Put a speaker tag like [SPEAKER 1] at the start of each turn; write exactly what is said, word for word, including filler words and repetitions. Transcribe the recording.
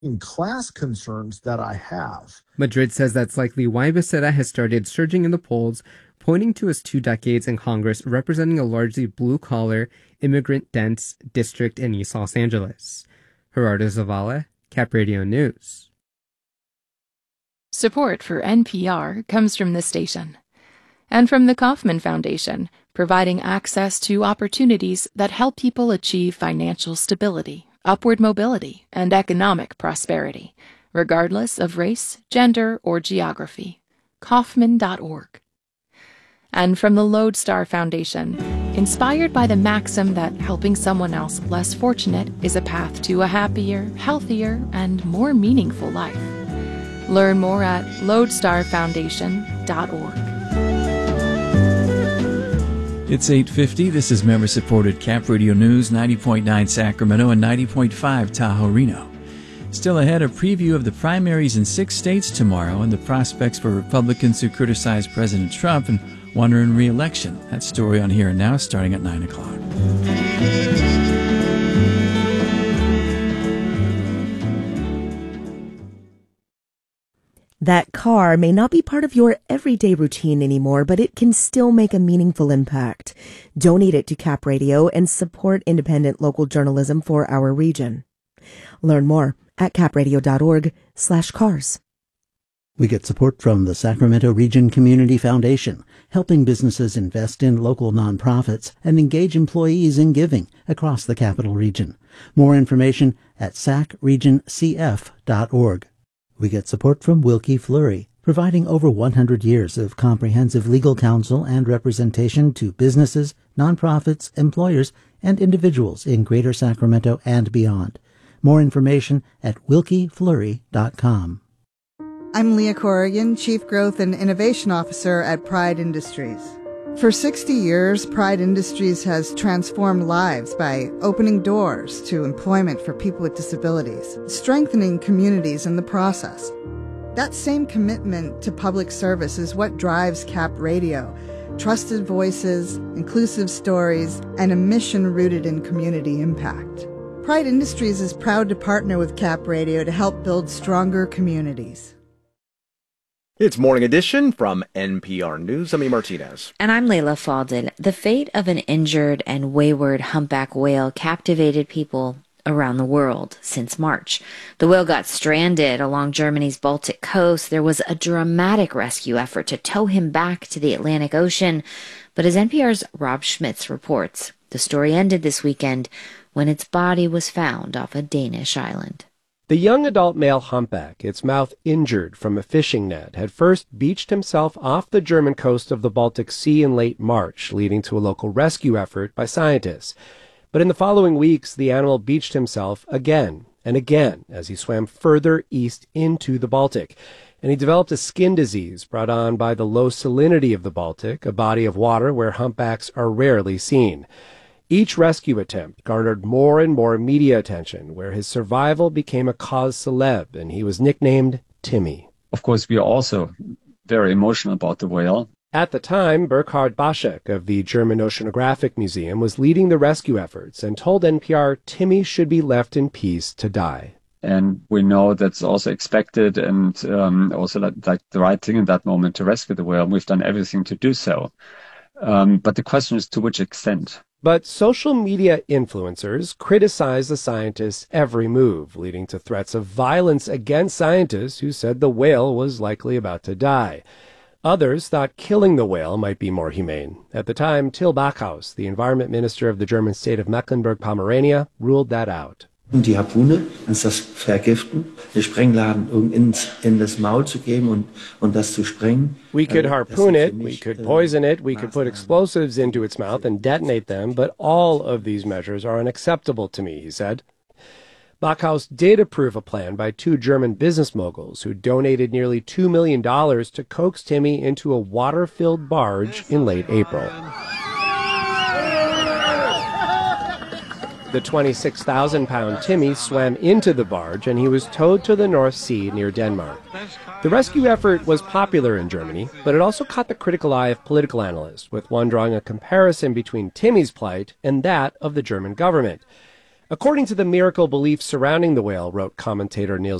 [SPEAKER 1] class concerns that I have.
[SPEAKER 2] Madrid says that's likely why Becerra has started surging in the polls, pointing to his two decades in Congress representing a largely blue-collar, immigrant-dense district in East Los Angeles. Gerardo Zavala, Cap Radio News.
[SPEAKER 3] Support for N P R comes from this station and from the Kauffman Foundation, providing access to opportunities that help people achieve financial stability, upward mobility, and economic prosperity, regardless of race, gender, or geography. Kauffman dot org. And from the Lodestar Foundation, inspired by the maxim that helping someone else less fortunate is a path to a happier, healthier, and more meaningful life. Learn more at lodestar foundation dot org.
[SPEAKER 4] It's eight fifty. This is member-supported Cap Radio News, ninety point nine Sacramento and ninety point five Tahoe Reno. Still ahead, a preview of the primaries in six states tomorrow and the prospects for Republicans who criticize President Trump and want to earn re-election. That story on Here and Now starting at nine o'clock.
[SPEAKER 5] That car may not be part of your everyday routine anymore, but it can still make a meaningful impact. Donate it to Cap Radio and support independent local journalism for our region. Learn more at capradio.org slash cars.
[SPEAKER 6] We get support from the Sacramento Region Community Foundation, helping businesses invest in local nonprofits and engage employees in giving across the Capital Region. More information at sac region c f dot org. We get support from Wilkie Fleury, providing over one hundred years of comprehensive legal counsel and representation to businesses, nonprofits, employers, and individuals in Greater Sacramento and beyond. More information at wilkie fleury dot com.
[SPEAKER 7] I'm Leah Corrigan, Chief Growth and Innovation Officer at Pride Industries. For sixty years, Pride Industries has transformed lives by opening doors to employment for people with disabilities, strengthening communities in the process. That same commitment to public service is what drives Cap Radio. Trusted voices, inclusive stories, and a mission rooted in community impact. Pride Industries is proud to partner with Cap Radio to help build stronger communities.
[SPEAKER 8] It's Morning Edition from N P R News. I'm Amy Martinez.
[SPEAKER 9] And I'm Layla Faldin. The fate of an injured and wayward humpback whale captivated people around the world since March. The whale got stranded along Germany's Baltic coast. There was a dramatic rescue effort to tow him back to the Atlantic Ocean. But as N P R's Rob Schmitz reports, the story ended this weekend when its body was found off a Danish island.
[SPEAKER 10] The young adult male humpback, its mouth injured from a fishing net, had first beached himself off the German coast of the Baltic Sea in late March, leading to a local rescue effort by scientists. But in the following weeks, the animal beached himself again and again as he swam further east into the Baltic. And he developed a skin disease brought on by the low salinity of the Baltic, a body of water where humpbacks are rarely seen. Each rescue attempt garnered more and more media attention, where his survival became a cause célèbre, and he was nicknamed Timmy.
[SPEAKER 11] Of course, we are also very emotional about the whale.
[SPEAKER 10] At the time, Burkhard Baschek of the German Oceanographic Museum was leading the rescue efforts and told N P R Timmy should be left in peace to die.
[SPEAKER 11] And we know that's also expected and um, also like, like the right thing in that moment to rescue the whale. We've done everything to do so. Um, but the question is to which extent?
[SPEAKER 10] But social media influencers criticize the scientists' every move, leading to threats of violence against scientists who said the whale was likely about to die. Others thought killing the whale might be more humane. At the time, Till Backhaus, the environment minister of the German state of Mecklenburg-Pomerania, ruled that out.
[SPEAKER 12] Und die Harpune, uns das vergiften, den Sprengladen ins, in das Maul zu geben und, und das zu sprengen.
[SPEAKER 10] We could harpoon it, we could poison it, we could put explosives into its mouth and detonate them, but all of these measures are unacceptable to me, he said. Backhaus did approve a plan by two German business moguls who donated nearly two million dollars to coax Timmy into a water-filled barge in late April. The twenty-six thousand pound Timmy swam into the barge and he was towed to the North Sea near Denmark. The rescue effort was popular in Germany, but it also caught the critical eye of political analysts, with one drawing a comparison between Timmy's plight and that of the German government. According to the miracle belief surrounding the whale, wrote commentator Niels